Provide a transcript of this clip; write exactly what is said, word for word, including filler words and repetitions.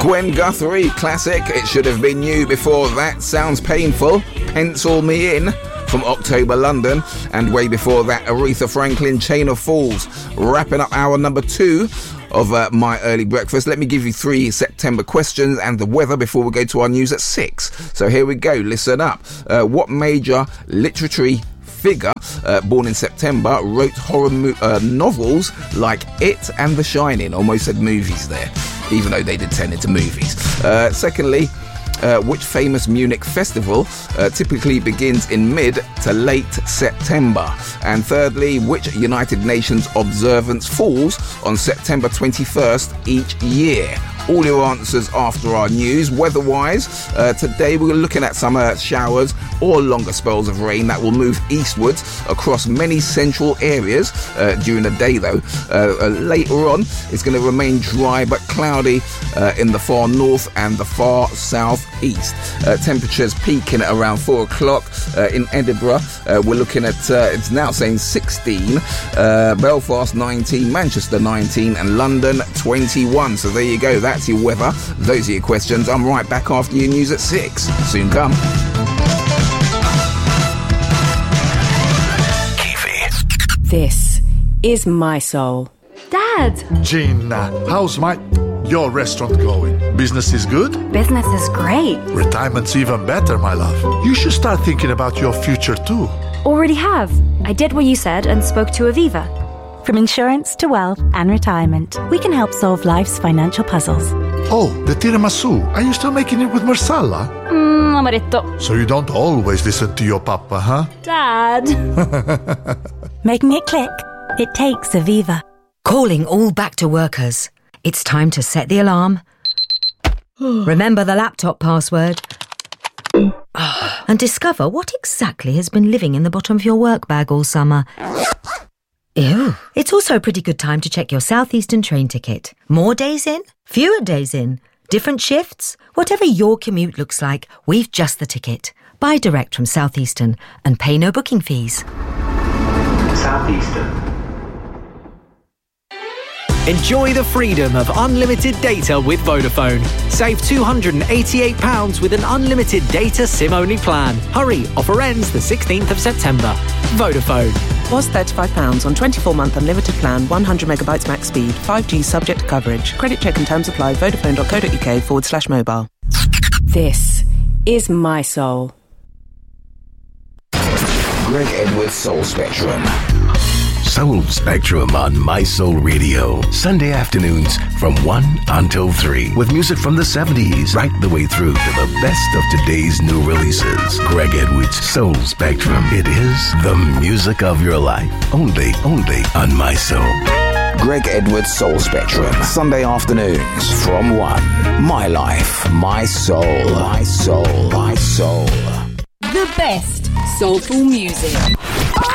Gwen Guthrie, classic. It should have been you. Before that, Sounds Painful, Pencil Me In, from October London. And way before that, Aretha Franklin, Chain of Fools. Wrapping up hour number two of uh, My Early Breakfast. Let me give you three September questions and the weather before we go to our news at six. So here we go. Listen up. Uh, what major literary figure, uh, born in September, wrote horror mo- uh, novels like It and The Shining? Almost said movies there, even though they did turn into movies. Uh, secondly, Uh, which famous Munich festival uh, typically begins in mid to late September? And thirdly, which United Nations observance falls on September twenty-first each year? All your answers after our news. Weather-wise, uh, today we're looking at some uh, showers or longer spells of rain that will move eastwards across many central areas uh, during the day, though. Uh, uh, later on, it's going to remain dry but cloudy uh, in the far north and the far southeast. Uh, temperatures peaking at around four o'clock uh, in Edinburgh. Uh, we're looking at, uh, it's now saying sixteen, uh, Belfast nineteen, Manchester nineteen, and London twenty-one. So there you go. That's your weather. Those are your questions. I'm right back after your news at six. Soon come. This is My Soul. Dad! Gina, how's my... your restaurant going? Business is good? Business is great. Retirement's even better, my love. You should start thinking about your future too. Already have. I did what you said and spoke to Aviva. From insurance to wealth and retirement, we can help solve life's financial puzzles. Oh, the tiramisu. Are you still making it with marsala? Mmm, amaretto. So you don't always listen to your papa, huh? Dad! Making it click? It takes Aviva. Calling all back to workers. It's time to set the alarm. Remember the laptop password. And discover what exactly has been living in the bottom of your work bag all summer. Ew. It's also a pretty good time to check your Southeastern train ticket. More days in? Fewer days in? Different shifts? Whatever your commute looks like, we've just the ticket. Buy direct from Southeastern and pay no booking fees. Southeastern. Enjoy the freedom of unlimited data with Vodafone. Save two hundred eighty-eight pounds with an unlimited data SIM-only plan. Hurry, offer ends the sixteenth of September. Vodafone. Was thirty-five pounds on twenty-four month unlimited plan, one hundred megabytes max speed, five G subject to coverage. Credit check and terms apply. Vodafone.co.uk forward slash mobile. This is My Soul. Greg Edwards Soul Spectrum. Soul Spectrum on My Soul Radio. Sunday afternoons from one until three. With music from the seventies right the way through to the best of today's new releases. Greg Edwards Soul Spectrum. It is the music of your life. Only, only on My Soul. Greg Edwards Soul Spectrum. Sunday afternoons from one. My life, my soul. My soul, my soul. The best soulful music.